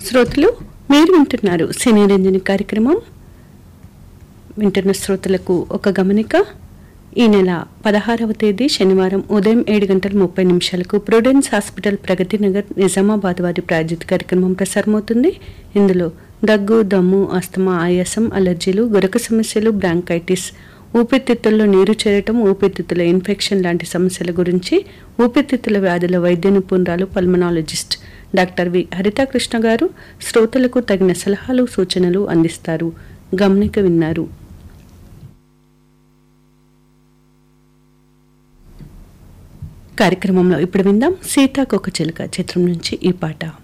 శ్రోతలు మీరు వింటున్నారు సినీ రంజని కార్యక్రమం. వింటున్న శ్రోతలకు ఒక గమనిక. ఈ నెల 16వ తేదీ శనివారం ఉదయం 7:30 ప్రుడెన్స్ హాస్పిటల్ ప్రగతి నగర్ నిజామాబాద్ వారి ప్రాయోజిత కార్యక్రమం ప్రసారమవుతుంది. ఇందులో దగ్గు, దమ్ము, ఆస్తమా, ఆయాసం, అలర్జీలు, గురక సమస్యలు, బ్రాంకైటిస్, ఊపిరితిత్తుల్లో నీరు చేరటం, ఊపిరితిత్తుల ఇన్ఫెక్షన్ లాంటి సమస్యల గురించి ఊపిరితిత్తుల వ్యాధుల వైద్య నిపుణురాలు పల్మనాలజిస్ట్ డాక్టర్ వి హరితాకృష్ణ గారు శ్రోతలకు తగిన సలహాలు, సూచనలు అందిస్తారు. గమనిక విన్నారు. కార్యక్రమంలో ఇప్పుడు విందాం సీతాకోక చిలుక చిత్రం నుంచి ఈ పాట.